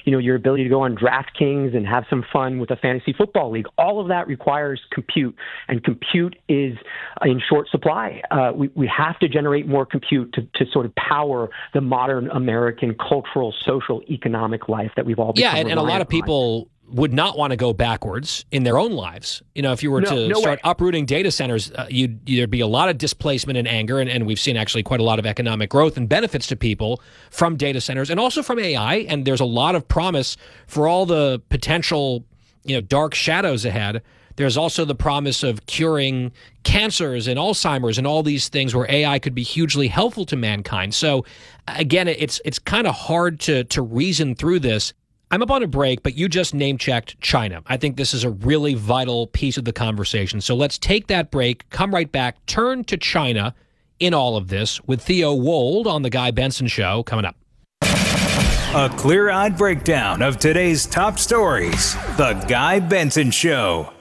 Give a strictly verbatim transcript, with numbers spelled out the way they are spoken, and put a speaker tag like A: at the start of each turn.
A: you know, your ability to go on DraftKings and have some fun with a fantasy football league. All of that requires compute, and compute is in short supply. Uh, we, we have to generate more compute to, to sort of power the modern American cultural, social, economic life that we've all become
B: Yeah, and, and a lot of people
A: on.
B: would not want to go backwards in their own lives. You know, if you were
A: No,
B: to
A: no
B: start
A: way.
B: uprooting data centers, uh, you'd, there'd be a lot of displacement and anger, and, and we've seen actually quite a lot of economic growth and benefits to people from data centers and also from A I, and there's a lot of promise for all the potential, you know, dark shadows ahead. There's also the promise of curing cancers and Alzheimer's and all these things where A I could be hugely helpful to mankind. So, again, it's it's kind of hard to to reason through this. I'm up on a break, but you just name-checked China. I think this is a really vital piece of the conversation. So let's take that break, come right back, turn to China in all of this with Theo Wold on The Guy Benson Show coming up.
C: A clear-eyed breakdown of today's top stories. The Guy Benson Show.